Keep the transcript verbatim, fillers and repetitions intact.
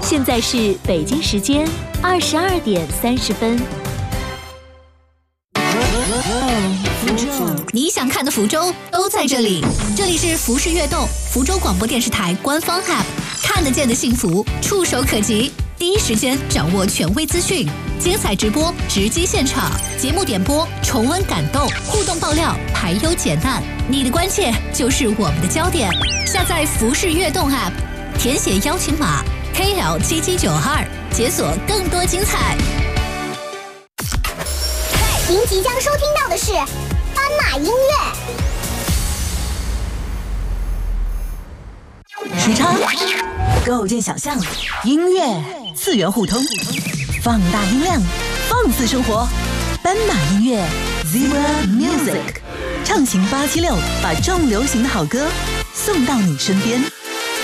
现在是北京时间二十二点三十分。 你想看的福州都在这里，这里是福视悦动，福州广播电视台官方 App， 看得见的幸福，触手可及，第一时间掌握权威资讯，精彩直播，直击现场，节目点播，重温感动，互动爆料，排忧解难，你的关切就是我们的焦点。下载福视悦动 App， 填写邀请码 K L 七七九二，解锁更多精彩。 您即将收听到的是斑马音乐。 时差构建想象，音乐次元互通，放大音量，放肆生活。斑马音乐 Zebra Music， 畅行八七六，把重流行的好歌送到你身边。